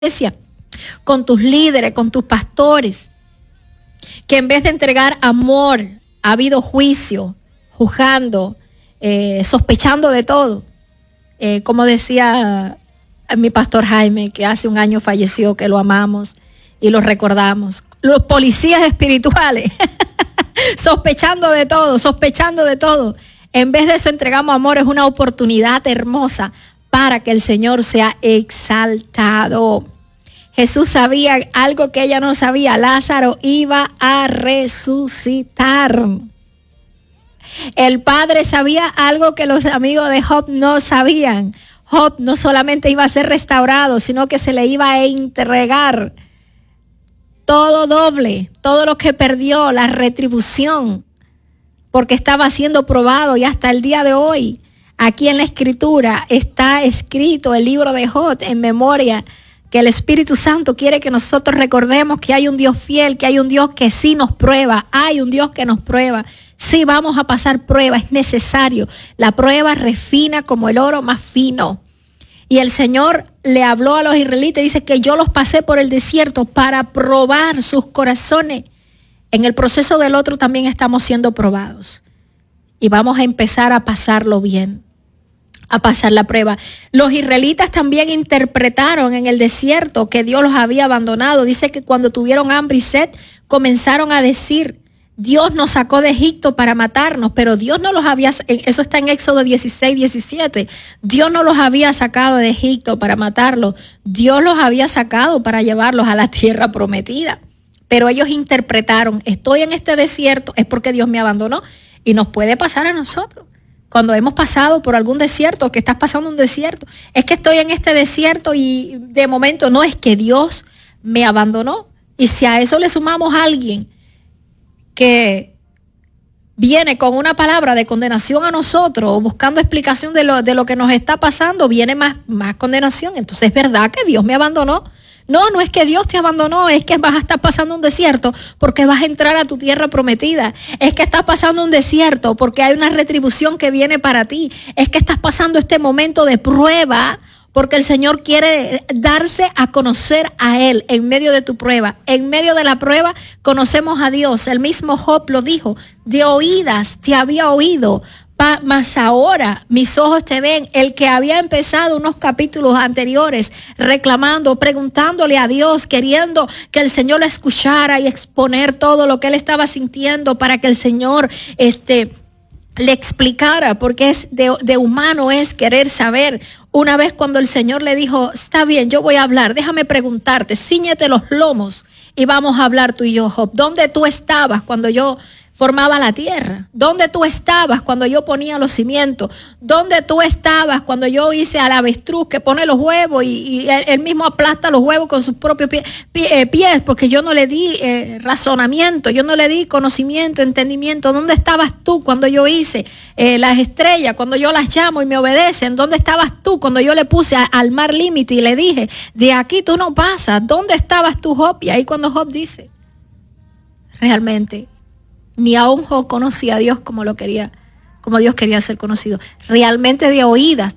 iglesia, con tus líderes, con tus pastores, que en vez de entregar amor, ha habido juicio, juzgando, sospechando de todo. Como decía mi pastor Jaime, que hace un año falleció, que lo amamos y lo recordamos. Los policías espirituales, sospechando de todo. En vez de eso entregamos amor, es una oportunidad hermosa para que el Señor sea exaltado. Jesús sabía algo que ella no sabía: Lázaro iba a resucitar. El Padre sabía algo que los amigos de Job no sabían. Job no solamente iba a ser restaurado, sino que se le iba a entregar todo doble, todo lo que perdió, la retribución, porque estaba siendo probado. Y hasta el día de hoy, aquí en la Escritura está escrito el libro de Job en memoria, que el Espíritu Santo quiere que nosotros recordemos que hay un Dios fiel, que hay un Dios que sí nos prueba, hay un Dios que nos prueba. Sí, vamos a pasar prueba, es necesario. La prueba refina como el oro más fino. Y el Señor le habló a los israelitas, dice que yo los pasé por el desierto para probar sus corazones. En el proceso del otro también estamos siendo probados. Y vamos a empezar a pasarlo bien, a pasar la prueba. Los israelitas también interpretaron en el desierto que Dios los había abandonado. Dice que cuando tuvieron hambre y sed, comenzaron a decir: Dios nos sacó de Egipto para matarnos, pero Dios no los había, eso está en Éxodo 16, 17. Dios no los había sacado de Egipto para matarlos. Dios los había sacado para llevarlos a la tierra prometida. Pero ellos interpretaron: estoy en este desierto, es porque Dios me abandonó. Y nos puede pasar a nosotros. Cuando hemos pasado por algún desierto, que estás pasando un desierto, es que estoy en este desierto y de momento no, es que Dios me abandonó. Y si a eso le sumamos a alguien que viene con una palabra de condenación a nosotros, o buscando explicación de lo que nos está pasando, viene más condenación. Entonces es verdad que Dios me abandonó. No es que Dios te abandonó, es que vas a estar pasando un desierto porque vas a entrar a tu tierra prometida. Es que estás pasando un desierto porque hay una retribución que viene para ti. Es que estás pasando este momento de prueba porque el Señor quiere darse a conocer a Él en medio de tu prueba. En medio de la prueba conocemos a Dios. El mismo Job lo dijo: de oídas te había oído, mas ahora mis ojos te ven. El que había empezado unos capítulos anteriores reclamando, preguntándole a Dios, queriendo que el Señor lo escuchara y exponer todo lo que él estaba sintiendo para que el Señor le explicara, porque es de humano es querer saber. Una vez cuando el Señor le dijo: está bien, yo voy a hablar, déjame preguntarte, cíñete los lomos y vamos a hablar tú y yo, Job. ¿Dónde tú estabas cuando yo formaba la tierra? ¿Dónde tú estabas cuando yo ponía los cimientos? ¿Dónde tú estabas cuando yo hice al avestruz que pone los huevos y él mismo aplasta los huevos con sus propios pies? Porque yo no le di razonamiento, yo no le di conocimiento, entendimiento. ¿Dónde estabas tú cuando yo hice las estrellas, cuando yo las llamo y me obedecen? ¿Dónde estabas tú cuando yo le puse al mar límite y le dije: de aquí tú no pasas? ¿Dónde estabas tú, Job? Y ahí cuando Job dice: realmente ni aún Job conocía a Dios como Dios quería ser conocido. Realmente de oídas.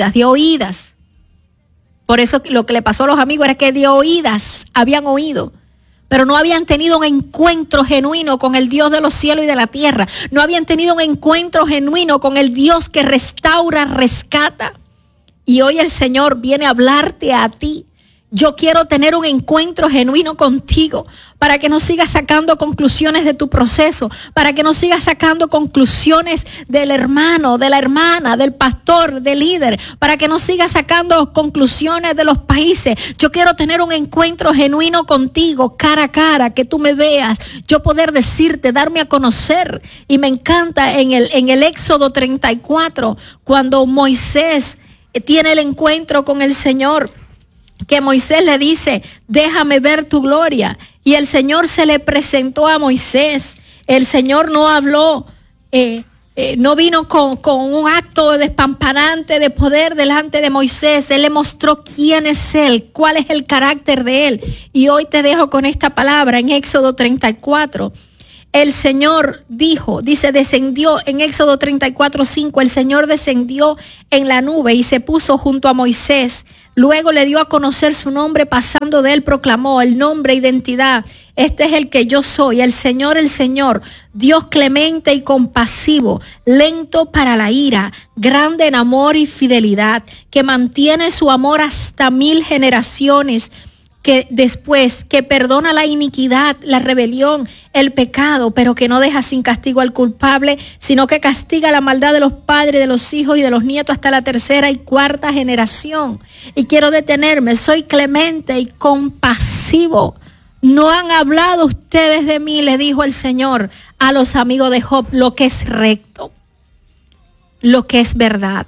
Por eso lo que le pasó a los amigos era que de oídas habían oído, pero no habían tenido un encuentro genuino con el Dios de los cielos y de la tierra. No habían tenido un encuentro genuino con el Dios que restaura, rescata. Y hoy el Señor viene a hablarte a ti. Yo quiero tener un encuentro genuino contigo para que no sigas sacando conclusiones de tu proceso, para que no sigas sacando conclusiones del hermano, de la hermana, del pastor, del líder, para que no sigas sacando conclusiones de los países. Yo quiero tener un encuentro genuino contigo, cara a cara, que tú me veas, yo poder decirte, darme a conocer. Y me encanta en el Éxodo 34, cuando Moisés tiene el encuentro con el Señor, que Moisés le dice: déjame ver tu gloria. Y el Señor se le presentó a Moisés. El Señor no habló, no vino con un acto despampanante de poder delante de Moisés. Él le mostró quién es Él, cuál es el carácter de Él. Y hoy te dejo con esta palabra en Éxodo 34. El Señor descendió en Éxodo 34:5, el Señor descendió en la nube y se puso junto a Moisés. Luego le dio a conocer su nombre, pasando de él proclamó el nombre, identidad. Este es el que yo soy, el Señor, Dios clemente y compasivo, lento para la ira, grande en amor y fidelidad, que mantiene su amor hasta 1000 generaciones, que perdona la iniquidad, la rebelión, el pecado, pero que no deja sin castigo al culpable, sino que castiga la maldad de los padres, de los hijos y de los nietos hasta la 3ª y 4ª generación. Y quiero detenerme, soy clemente y compasivo. No han hablado ustedes de mí, le dijo el Señor a los amigos de Job, lo que es recto, lo que es verdad.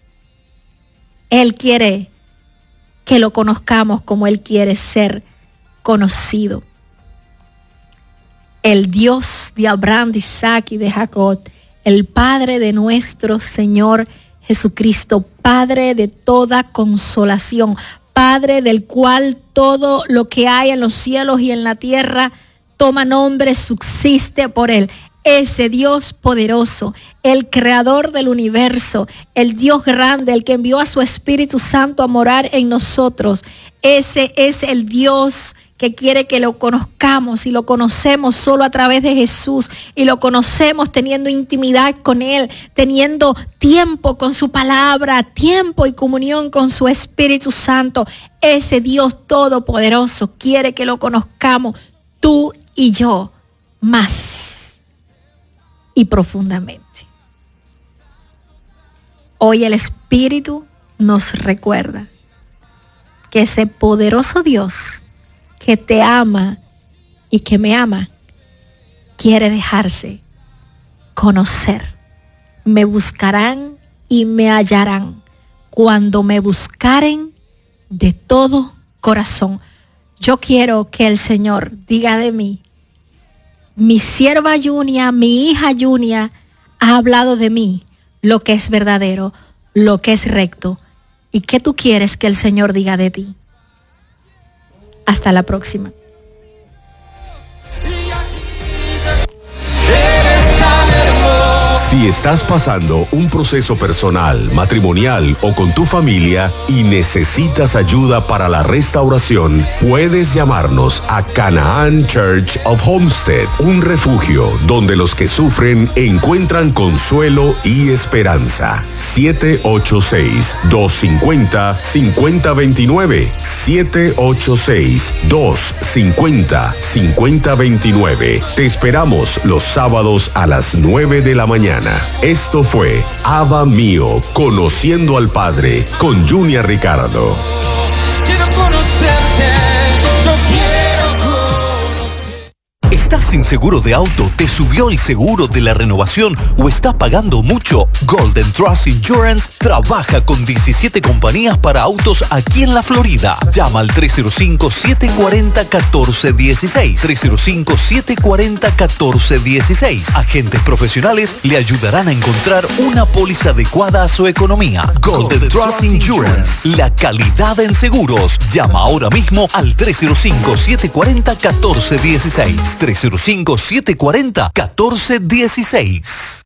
Él quiere que lo conozcamos como Él quiere ser conocido. El Dios de Abraham, de Isaac y de Jacob, el Padre de nuestro Señor Jesucristo, Padre de toda consolación, Padre del cual todo lo que hay en los cielos y en la tierra toma nombre, subsiste por Él. Ese Dios poderoso, el creador del universo, el Dios grande, el que envió a su Espíritu Santo a morar en nosotros. Ese es el Dios que quiere que lo conozcamos, y lo conocemos solo a través de Jesús, y lo conocemos teniendo intimidad con Él, teniendo tiempo con su palabra, tiempo y comunión con su Espíritu Santo. Ese Dios todopoderoso quiere que lo conozcamos tú y yo más y profundamente. Hoy el Espíritu nos recuerda que ese poderoso Dios que te ama y que me ama quiere dejarse conocer. Me buscarán y me hallarán cuando me buscaren de todo corazón. Yo quiero que el Señor diga de mí: mi sierva Junia, mi hija Junia, ha hablado de mí lo que es verdadero, lo que es recto. ¿Y qué tú quieres que el Señor diga de ti? Hasta la próxima. Si estás pasando un proceso personal, matrimonial o con tu familia y necesitas ayuda para la restauración, puedes llamarnos a Canaan Church of Homestead, un refugio donde los que sufren encuentran consuelo y esperanza. 786-250-5029. 786-250-5029. Te esperamos los sábados a las 9 de la mañana. Esto fue Abba Mío, Conociendo al Padre, con Junia Ricardo. Quiero conocerte, yo quiero conocer. ¿Estás sin seguro de auto? ¿Te subió el seguro de la renovación o estás pagando mucho? Golden Trust Insurance trabaja con 17 compañías para autos aquí en la Florida. Llama al 305-740-1416. 305-740-1416. Agentes profesionales le ayudarán a encontrar una póliza adecuada a su economía. Golden Trust Insurance, la calidad en seguros. Llama ahora mismo al 305-740-1416. 305-740-1416.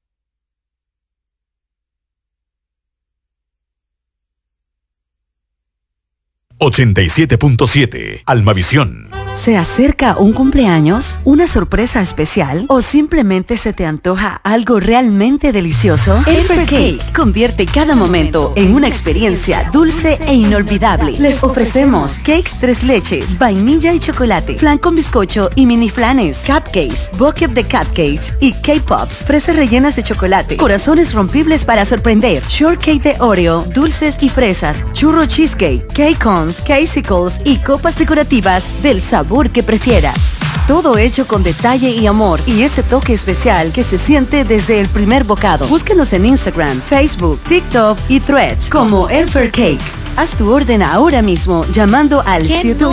$87.7 Almavisión. ¿Se acerca un cumpleaños, una sorpresa especial o simplemente se te antoja algo realmente delicioso? Elfer Cake convierte cada momento en una experiencia dulce e inolvidable. Les ofrecemos cakes 3 leches, vainilla y chocolate, flan con bizcocho y mini flanes, cupcakes, bucket de cupcakes y K-Pops, fresas rellenas de chocolate, corazones rompibles para sorprender, shortcake de Oreo, dulces y fresas, churro cheesecake, cake cones, casicles y copas decorativas del sabor que prefieras. Todo hecho con detalle y amor y ese toque especial que se siente desde el primer bocado. Búsquenos en Instagram, Facebook, TikTok y Threads como Elfer Cake. Haz tu orden ahora mismo llamando al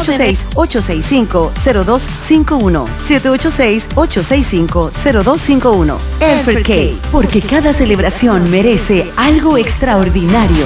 786-865-0251. 786-865-0251. Elfer Cake, porque cada celebración merece algo extraordinario.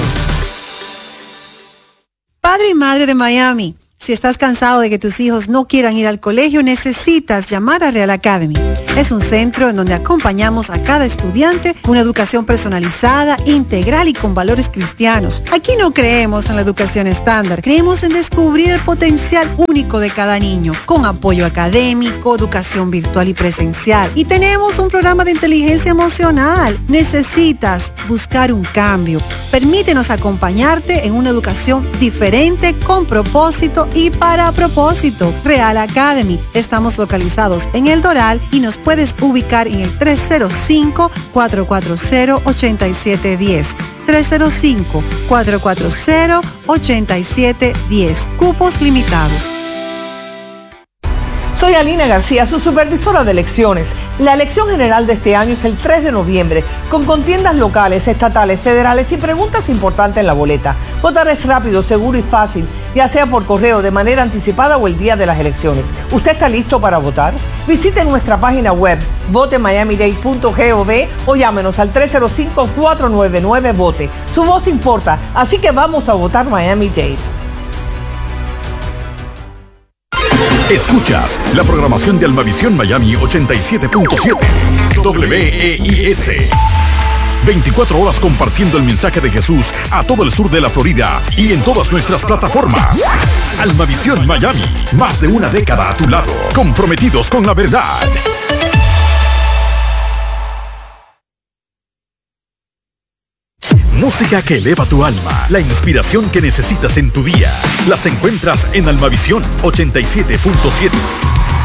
Padre y madre de Miami, si estás cansado de que tus hijos no quieran ir al colegio, necesitas llamar a Real Academy. Es un centro en donde acompañamos a cada estudiante con una educación personalizada, integral y con valores cristianos. Aquí no creemos en la educación estándar, creemos en descubrir el potencial único de cada niño, con apoyo académico, educación virtual y presencial. Y tenemos un programa de inteligencia emocional. Necesitas buscar un cambio. Permítenos acompañarte en una educación diferente, con propósito y para propósito. Real Academy. Estamos localizados en El Doral y nos puedes ubicar en el 305-440-8710. 305-440-8710. Cupos limitados. Soy Alina García, su supervisora de elecciones. La elección general de este año es el 3 de noviembre, con contiendas locales, estatales, federales y preguntas importantes en la boleta. Votar es rápido, seguro y fácil, ya sea por correo, de manera anticipada o el día de las elecciones. ¿Usted está listo para votar? Visite nuestra página web, votemiamidade.gov o llámenos al 305-499-VOTE. Su voz importa, así que vamos a votar Miami-Dade. Escuchas la programación de Almavisión Miami 87.7 WEIS. 24 horas compartiendo el mensaje de Jesús a todo el sur de la Florida y en todas nuestras plataformas. Almavisión Miami, más de una década a tu lado, comprometidos con la verdad. Música que eleva tu alma, la inspiración que necesitas en tu día. Las encuentras en Almavisión 87.7.